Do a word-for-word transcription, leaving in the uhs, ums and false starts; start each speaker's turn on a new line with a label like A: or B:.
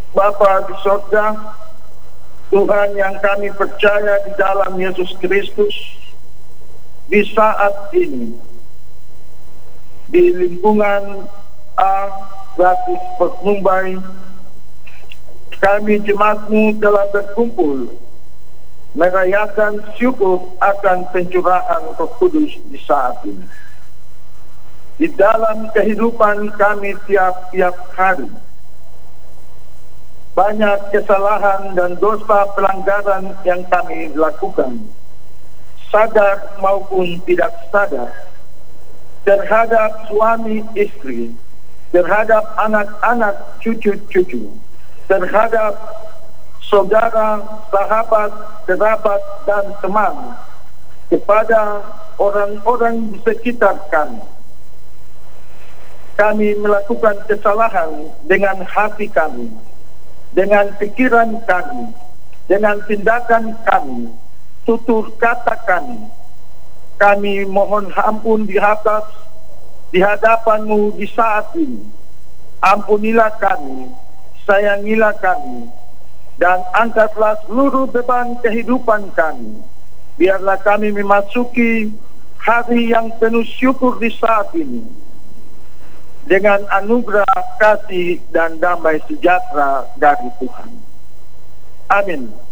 A: Bapa di sorga, Tuhan yang kami percaya di dalam Yesus Kristus, di saat ini, di lingkungan A Gratis Perth Mumbai, kami jemaat-Mu telah berkumpul merayakan syukur akan pencurahan Roh Kudus di saat ini. Di dalam kehidupan kami tiap-tiap hari, banyak kesalahan dan dosa pelanggaran yang kami lakukan, sadar maupun tidak sadar, terhadap suami istri, terhadap anak-anak cucu-cucu, terhadap saudara, sahabat, kerabat, dan teman, kepada orang-orang di sekitar kami. Kami melakukan kesalahan dengan hati kami, dengan pikiran kami, dengan tindakan kami, tutur kata kami. Kami mohon ampun di atas, di hadapan-Mu di saat ini. Ampunilah kami, sayangilah kami, dan angkatlah seluruh beban kehidupan kami. Biarlah kami memasuki hari yang penuh syukur di saat ini, dengan anugerah kasih dan damai sejahtera dari Tuhan. Amin.